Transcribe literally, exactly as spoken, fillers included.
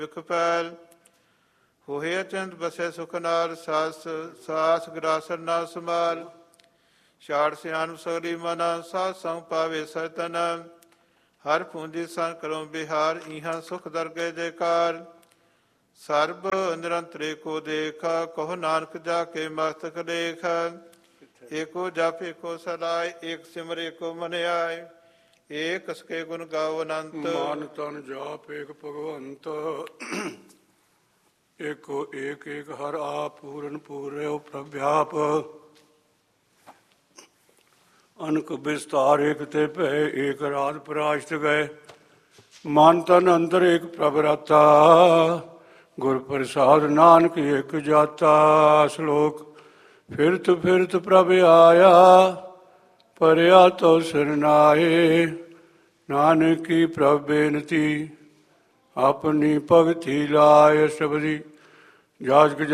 ਵਿਖ ਪੈਲ ਹੋਏ ਅਚੰਤ ਬਸੈ ਸੁਖ ਨਾਲ ਸਾਸ ਸਾਸ ਗਰਾਸਰ ਨਾ ਸਮਾਲ ਛਾੜ ਸਿਆਨ ਸਗਲੀ ਮਨਾ ਸਾਧ ਸੰਗ ਪਾਵੇ ਸਰਤਨ ਹਰ ਪੂੰਜੀ ਸੰਗ ਕਰੋ ਬਿਹਾਰ ਇਹਾਂ ਸੁਖ ਦਰਗਹਿ ਜੈਕਾਰ ਸਰਬ ਨਿਰੰਤਰੇ ਕੋ ਦੇਖ ਕਹੋ ਨਾਨਕ ਜਾ ਕੇ ਮਸਤਕ ਲੇਖ ਏਕੋ ਜਪ ਏਕੋ ਸਲਾਇ ਏਕ ਸਿਮਰ ਏਕੋ ਮਨ ਆਏ ਏਕ ਸਕੇ ਗੁਣ ਗਾਵ ਅਨੰਤ ਮਨ ਤਨ ਜਾਪ ਏਕ ਭਗਵੰਤ ਏਕੋ ਏਕ ਏਕ ਹਰ ਆਪ ਪੂਰਨ ਪੂਰਿਓ ਪ੍ਰਭਿਆਪ ਅਨਕ ਵਿਸਤਾਰ ਏਕ ਤੇ ਭੈ ਏਕ ਰਾਤ ਪਰਾਸ਼ਤ ਗਏ ਮਨ ਤਨ ਅੰਦਰ ਏਕ ਪ੍ਰਭ ਰਾਤਾ ਗੁਰ ਪ੍ਰਸਾਦ ਨਾਨਕ ਏਕ ਜਾਤਾ ਸ਼ਲੋਕ ਫਿਰਤ ਫਿਰਤ ਪ੍ਰਭ ਆਇਆ ਪਰਿਆ ਤੋ ਸਰਨਾਏ ਨਾਨਕੀ ਪ੍ਰਭ ਬੇਨਤੀ ਆਪਣੀ ਭਗਤੀ ਲਾਇ ਸਬਦੀ ਜਾਜਕ